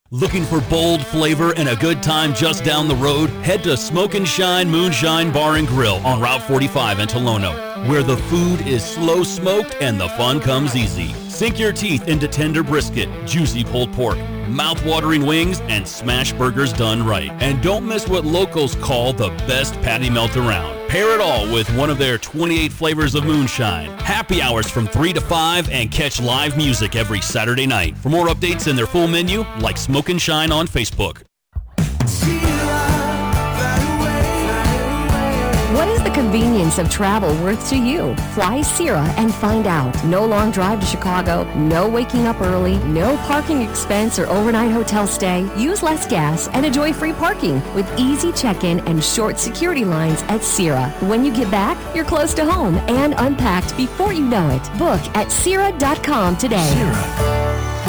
Looking for bold flavor and a good time just down the road? Head to Smoke and Shine Moonshine Bar and Grill on Route 45 in Tolono, where the food is slow smoked and the fun comes easy. Sink your teeth into tender brisket, juicy pulled pork, mouth-watering wings, and smash burgers done right. And don't miss what locals call the best patty melt around. Pair it all with one of their 28 flavors of moonshine. Happy hours from 3 to 5 and catch live music every Saturday night. For more updates and their full menu, like Smoke and Shine on Facebook. What is the convenience of travel worth to you? Fly Sierra and find out. No long drive to Chicago, no waking up early, no parking expense or overnight hotel stay. Use less gas and enjoy free parking with easy check-in and short security lines at Sierra. When you get back, you're close to home and unpacked before you know it. Book at Sierra.com today. Sierra.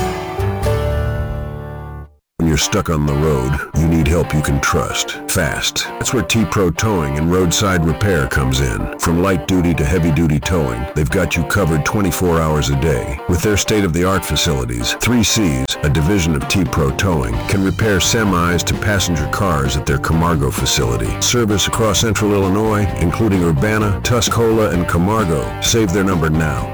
When you're stuck on the road, you need help you can trust. Fast. That's where T-Pro Towing and Roadside Repair comes in. From light duty to heavy duty towing, they've got you covered 24 hours a day. With their state-of-the-art facilities, 3Cs, a division of T-Pro Towing, can repair semis to passenger cars at their Camargo facility. Service across central Illinois, including Urbana, Tuscola, and Camargo. Save their number now,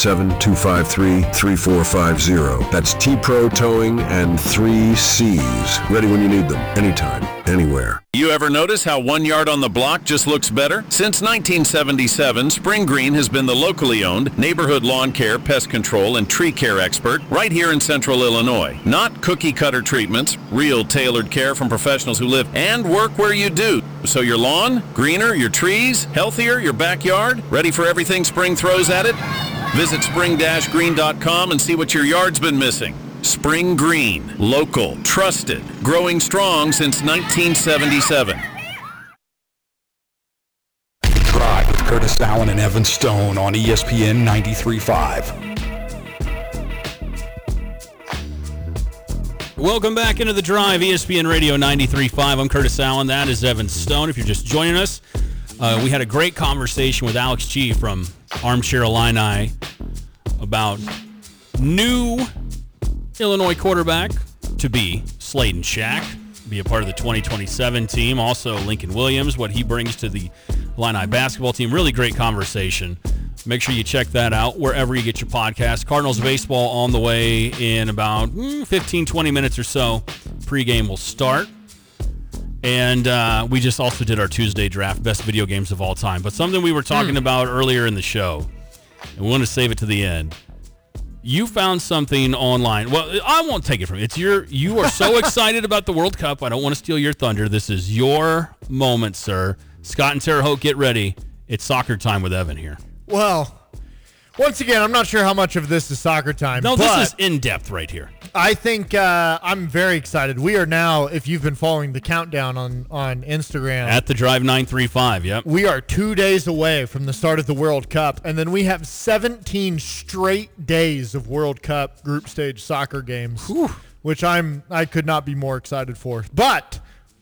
217-253-3450. That's T-Pro Towing and 3Cs. Ready when you need them, anytime, anywhere. You ever notice how 1 yard on the block just looks better? Since 1977, Spring Green has been the locally owned neighborhood lawn care, pest control, and tree care expert right here in central Illinois. Not cookie-cutter treatments, real tailored care from professionals who live and work where you do. So your lawn, greener, your trees, healthier, your backyard, ready for everything spring throws at it? Visit spring-green.com and see what your yard's been missing. Spring Green, local, trusted, growing strong since 1977. Drive with Curtis Allen and Evan Stone on ESPN 93.5. Welcome back into the Drive, ESPN Radio 93.5. I'm Curtis Allen. That is Evan Stone. If you're just joining us, we had a great conversation with Alex G. from Armchair Illini about new Illinois quarterback to be Sladen Shack, be a part of the 2027 team. Also, Lincoln Williams, what he brings to the Illini basketball team. Really great conversation. Make sure you check that out wherever you get your podcast. Cardinals baseball on the way in about 15, 20 minutes or so. Pre-game will start. And we just also did our Tuesday draft, best video games of all time. But something we were talking about earlier in the show, and we want to save it to the end. You found something online. Well, I won't take it from you. You are so excited about the World Cup. I don't want to steal your thunder. This is your moment, sir. Scott and Terre Haute, get ready. It's soccer time with Evan here. Well, once again, I'm not sure how much of this is soccer time. No, this is in-depth right here. I think I'm very excited. We are now, if you've been following the countdown on Instagram. At the Drive 935, yep. We are 2 days away from the start of the World Cup, and then we have 17 straight days of World Cup group stage soccer games, which I could not be more excited for. But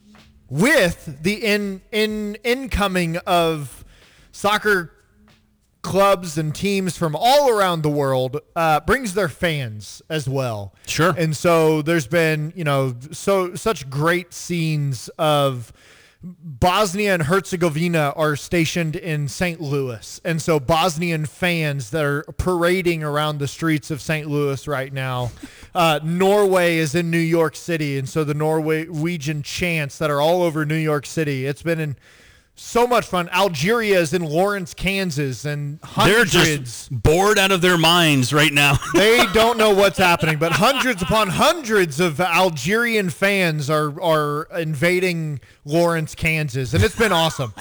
with the incoming of soccer clubs and teams from all around the world, brings their fans as well. Sure. And so there's been, such great scenes of Bosnia and Herzegovina are stationed in St. Louis. And so Bosnian fans that are parading around the streets of St. Louis right now. Norway is in New York City. And so the Norwegian chants that are all over New York City. It's been so much fun. Algeria is in Lawrence, Kansas, and hundreds. They're just bored out of their minds right now. They don't know what's happening, but hundreds upon hundreds of Algerian fans are invading Lawrence, Kansas, and it's been awesome.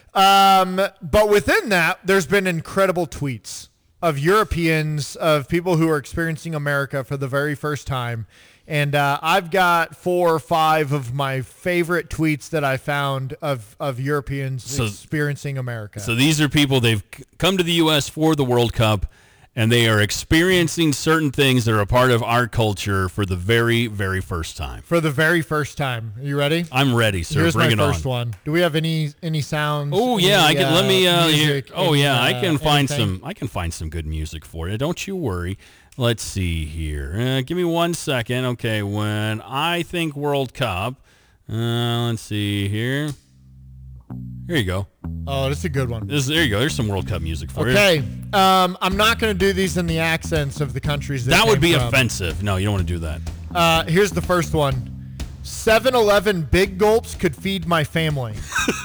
But within that, there's been incredible tweets of Europeans, of people who are experiencing America for the very first time. And I've got 4 or 5 of my favorite tweets that I found of Europeans experiencing America. So these are people, they've come to the U.S. for the World Cup, and they are experiencing certain things that are a part of our culture for the very, very first time. For the very first time. Are you ready? I'm ready, sir. Here's Bring my it on. first one. Do we have any sounds? Oh yeah, I can. Let me. Music, I can find anything? some. I can find some good music for you. Don't you worry. Let's see here. Give me 1 second. Okay, when I think World Cup, let's see here. Here you go. Oh, this is a good one. There you go. There's some World Cup music for you. Okay. I'm not going to do these in the accents of the countries That would be came from. offensive. No, you don't want to do that. Here's the first one. 7-Eleven big gulps could feed my family.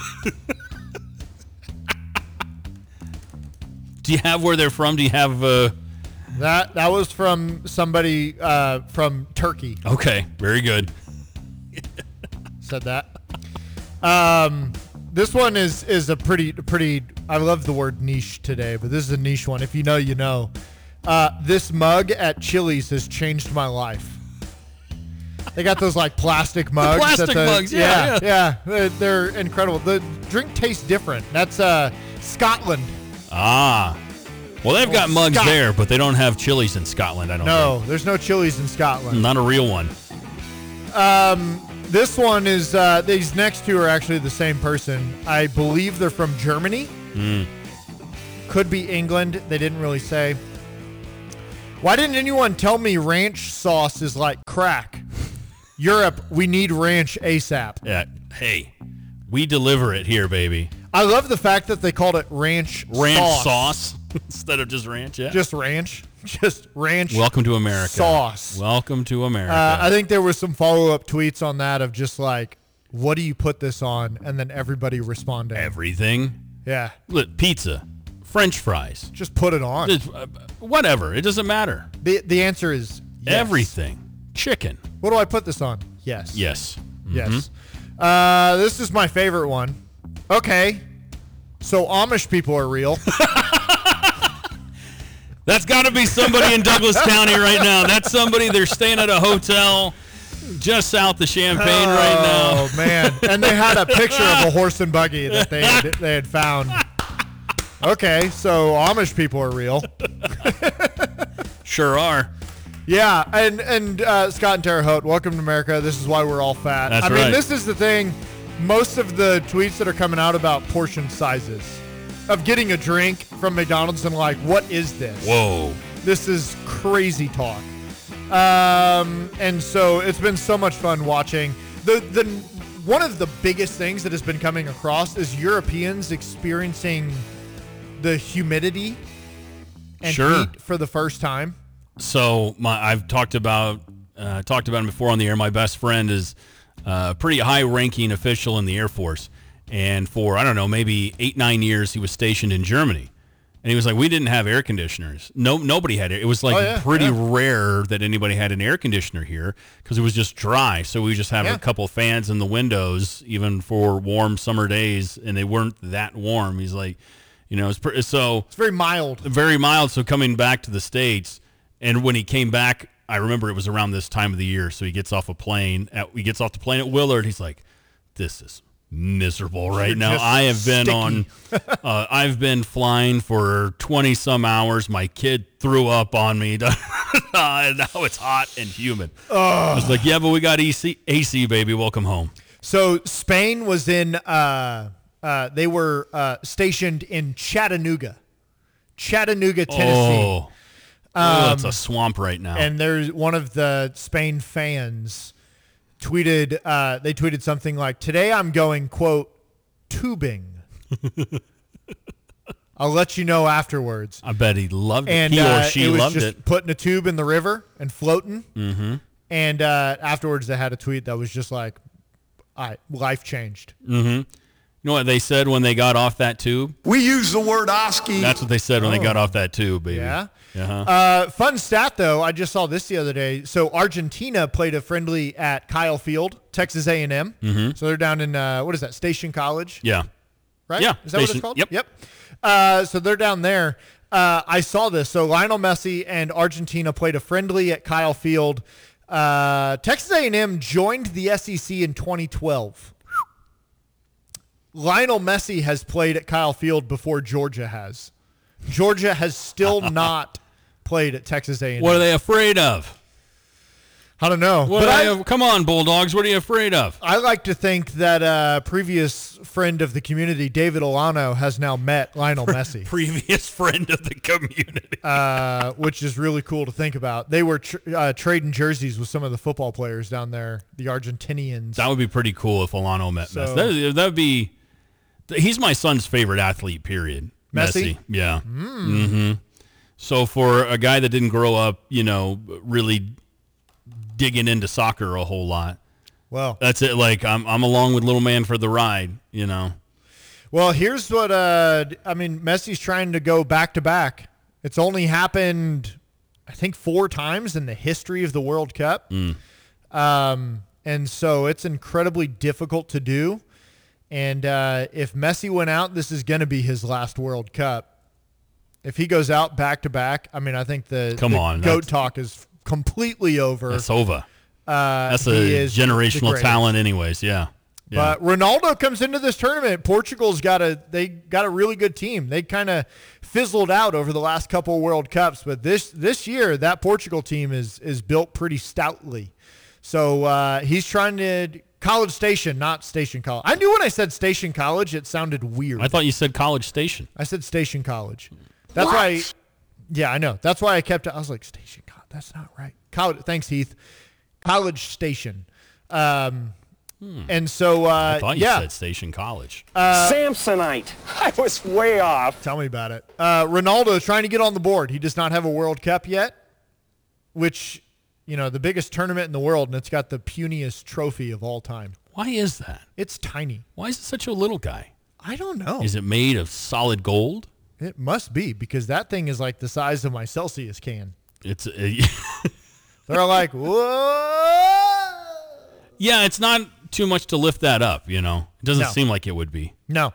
Do you have where they're from? Do you have? That was from somebody from Turkey. Okay, very good. Said that. This one is a pretty. I love the word niche today, but this is a niche one. If you know, you know. This mug at Chili's has changed my life. They got those like plastic mugs. Plastic mugs, yeah. They're incredible. The drink tastes different. That's Scotland. Ah. Well, they've got mugs Scot- there, but they don't have Chili's in Scotland, I don't No, there's no Chili's in Scotland. think. Not a real one. This one is, these next two are actually the same person. I believe they're from Germany. Could be England. They didn't really say. Why didn't anyone tell me ranch sauce is like crack? Europe, we need ranch ASAP. Yeah. Hey, we deliver it here, baby. I love the fact that they called it ranch Sauce instead of just ranch, yeah. Just ranch. Just ranch. Welcome to America. Sauce. Welcome to America. I think there was some follow-up tweets on that of just like, what do you put this on? And then everybody responding. Everything. Yeah. Look, pizza, French fries, Just put it on. whatever. It doesn't matter. The answer is yes. Everything. Chicken. What do I put this on? Yes. Yes. Yes. This is my favorite one. Okay. So Amish people are real. That's got to be somebody in Douglas County right now. That's somebody, they're staying at a hotel just south of Champaign right now. Oh, man. And they had a picture of a horse and buggy that they had found. Okay, so Amish people are real. Sure are. Yeah, and Scott and Terre Haute, welcome to America. This is why we're all fat. That's I mean, right. this is the thing. Most of the tweets that are coming out about portion sizes of getting a drink from McDonald's and like, what is this? Whoa. This is crazy talk. And so it's been so much fun watching. The one of the biggest things that has been coming across is Europeans experiencing the humidity and Sure. heat for the first time. So I've talked about him before on the air. My best friend is a pretty high-ranking official in the Air Force, and for I don't know, maybe 8-9 years, he was stationed in Germany. And he was like, we didn't have air conditioners. Nobody had it. It was like pretty rare that anybody had an air conditioner here because it was just dry. So we just have a couple fans in the windows, even for warm summer days, and they weren't that warm. He's like, it's very mild. Very mild. So coming back to the States, and when he came back, I remember it was around this time of the year. So he gets off the plane at Willard. He's like, this is miserable right now. I have been I've been flying for 20 some hours. My kid threw up on me. And now it's hot and humid. I was like, yeah, but we got AC, baby. Welcome home. So Spain was in, they were stationed in Chattanooga, Tennessee. It's a swamp right now. And there's one of the Spain fans tweeted, they tweeted something like, today I'm going, quote, tubing. I'll let you know afterwards. I bet he loved it. And he or she it was loved just it. putting a tube in the river and floating. Mm-hmm. And afterwards they had a tweet that was just like, all right, life changed. Mm-hmm. You know what they said when they got off that tube? We use the word oski. That's what they said when they got off that tube, baby. Yeah. Uh-huh. Fun stat, though. I just saw this the other day. So Argentina played a friendly at Kyle Field, Texas A&M. Mm-hmm. So they're down in, what is that, Station College? Yeah. Right? Yeah. Is that what it's called? Yep. So they're down there. I saw this. So Lionel Messi and Argentina played a friendly at Kyle Field. Texas A&M joined the SEC in 2012. Lionel Messi has played at Kyle Field before Georgia has. Georgia has still not played at Texas A&M. What are they afraid of? I don't know. Come on, Bulldogs. What are you afraid of? I like to think that a previous friend of the community, David Olano, has now met Lionel Messi. Previous friend of the community. Which is really cool to think about. They were trading jerseys with some of the football players down there, the Argentinians. That would be pretty cool if Olano met Messi. That would be – he's my son's favorite athlete, period. Messi? Yeah. Mm-hmm. So for a guy that didn't grow up, really – digging into soccer a whole lot. Well, that's it. Like I'm along with little man for the ride, Well, here's what Messi's trying to go back to back. It's only happened, I think, 4 times in the history of the World Cup. And so it's incredibly difficult to do. And if Messi went out, this is going to be his last World Cup. If he goes out back to back, I think the GOAT talk is completely over. It's over. That's a generational talent anyways, yeah. But Ronaldo comes into this tournament. Portugal's got a really good team. They kind of fizzled out over the last couple of World Cups, but this year that Portugal team is built pretty stoutly. So he's trying to College Station, not Station College. I knew when I said Station College, it sounded weird. I thought you said College Station. I said Station College. That's why. Yeah, I know. That's why I kept. I was like Station College. That's not right. College. Thanks, Heath. College Station. And so, I thought you said Station College. Samsonite. I was way off. Tell me about it. Ronaldo is trying to get on the board. He does not have a World Cup yet, which, the biggest tournament in the world, and it's got the puniest trophy of all time. Why is that? It's tiny. Why is it such a little guy? I don't know. Is it made of solid gold? It must be, because that thing is like the size of my Celsius can. They're like, whoa. Yeah, it's not too much to lift that up, It doesn't seem like it would be. No.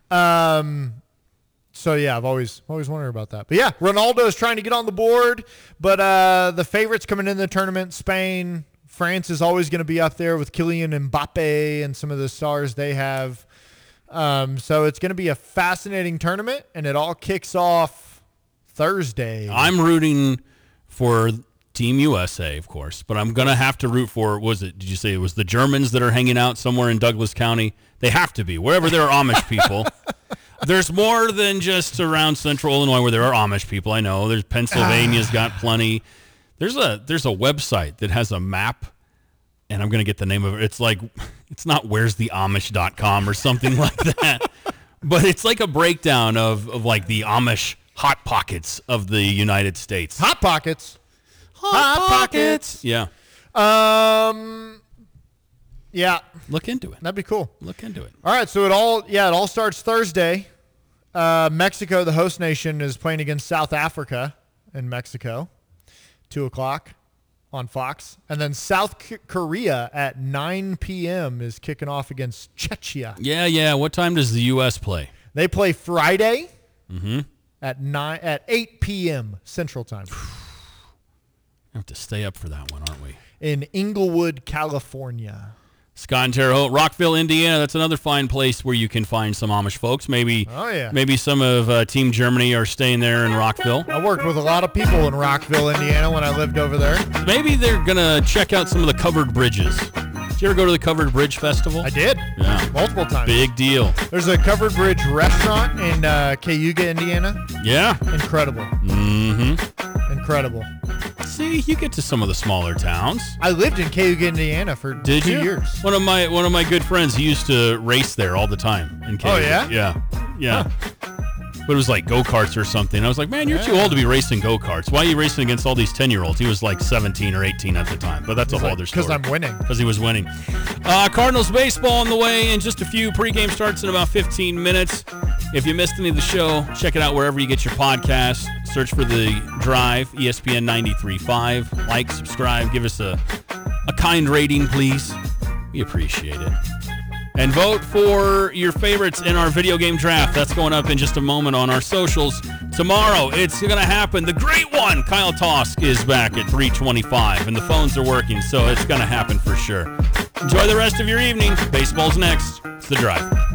So yeah, I've always wondered about that. But yeah, Ronaldo is trying to get on the board, but the favorites coming in the tournament, Spain, France is always going to be up there with Kylian Mbappe and some of the stars they have. So it's going to be a fascinating tournament, and it all kicks off Thursday. I'm rooting for Team USA, of course, but I'm going to have to root for, did you say it was the Germans that are hanging out somewhere in Douglas County? They have to be, wherever there are Amish people. There's more than just around central Illinois where there are Amish people. I know. There's Pennsylvania's got plenty. There's a website that has a map, and I'm going to get the name of it. It's like, it's not where'stheamish.com or something like that, but it's like a breakdown of like the Amish hot pockets of the United States. Hot pockets. Hot pockets. Yeah. Yeah. Look into it. That'd be cool. Look into it. All right. So it all starts Thursday. Mexico, the host nation, is playing against South Africa in Mexico, 2:00 on Fox. And then South Korea at 9 p.m. is kicking off against Czechia. Yeah. What time does the U.S. play? They play Friday at 8 p.m. Central Time. We have to stay up for that one, aren't we? In Inglewood, California. Scott and Terre Haute, Rockville, Indiana. That's another fine place where you can find some Amish folks. Maybe some of Team Germany are staying there in Rockville. I worked with a lot of people in Rockville, Indiana when I lived over there. Maybe they're going to check out some of the covered bridges. Did you ever go to the Covered Bridge Festival? I did. Yeah. Multiple times. Big deal. There's a Covered Bridge restaurant in Cayuga, Indiana. Yeah. Incredible. Mm-hmm. Incredible. See, you get to some of the smaller towns. I lived in Cayuga, Indiana for 2 years. One of my good friends, he used to race there all the time in Cayuga. Oh, yeah? Yeah. Huh. But it was like go-karts or something. I was like, man, you're too old to be racing go-karts. Why are you racing against all these 10-year-olds? He was like 17 or 18 at the time. But that's a whole other story. Because I'm winning. Because he was winning. Cardinals baseball on the way, and just a few. Pregame starts in about 15 minutes. If you missed any of the show, check it out wherever you get your podcasts. Search for The Drive, ESPN 93.5. Like, subscribe, give us a kind rating, please. We appreciate it. And vote for your favorites in our video game draft. That's going up in just a moment on our socials. Tomorrow, it's going to happen. The great one, Kyle Tosk, is back at 3:25, and the phones are working, so it's going to happen for sure. Enjoy the rest of your evening. Baseball's next. It's The Drive.